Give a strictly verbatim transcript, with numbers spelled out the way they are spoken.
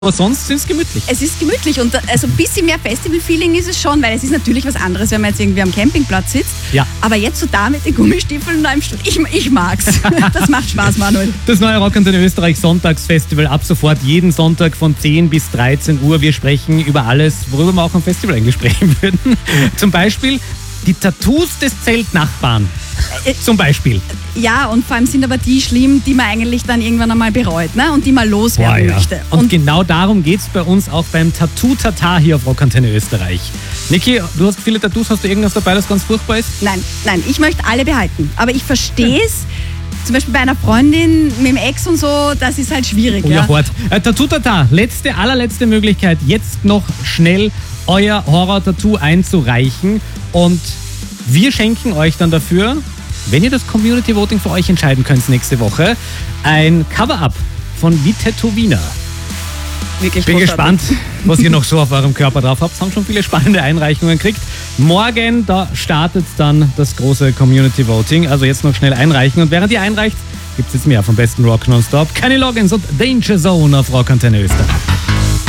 Aber sonst ist es gemütlich. Es ist gemütlich und also ein bisschen mehr Festival-Feeling ist es schon, weil es ist natürlich was anderes, wenn man jetzt irgendwie am Campingplatz sitzt. Ja. Aber jetzt so da mit den Gummistiefeln und einem Stuhl, ich, ich mag's. Das macht Spaß, Manuel. Das neue Rockantenne Österreich Sonntagsfestival ab sofort jeden Sonntag von zehn bis dreizehn Uhr. Wir sprechen über alles, worüber wir auch am Festival eigentlich sprechen würden. Zum Beispiel die Tattoos des Zeltnachbarn. Äh, Zum Beispiel. Ja, und vor allem sind aber die schlimm, die man eigentlich dann irgendwann einmal bereut, ne? Und die man loswerden Boah, ja. möchte. Und, und genau darum geht es bei uns auch beim Tattoo-Tatar hier auf Rockantenne Österreich. Niki, du hast viele Tattoos, hast du irgendwas dabei, das ganz furchtbar ist? Nein, nein, ich möchte alle behalten. Aber ich verstehe es. Zum Beispiel bei einer Freundin mit dem Ex und so, das ist halt schwierig. Oh ja, hart. Äh, Tattoo-Tatar, letzte, allerletzte Möglichkeit, jetzt noch schnell euer Horror-Tattoo einzureichen. Und wir schenken euch dann dafür, wenn ihr das Community Voting für euch entscheiden könnt nächste Woche, ein Cover-Up von Die Tätowiner. Wirklich Bin großartig. gespannt, was ihr noch so auf eurem Körper drauf habt. Haben schon viele spannende Einreichungen gekriegt. Morgen, da startet dann das große Community Voting. Also jetzt noch schnell einreichen. Und während ihr einreicht, gibt es jetzt mehr vom besten Rock Nonstop. Kenny Loggins und Danger Zone auf Rockantenne Österreich.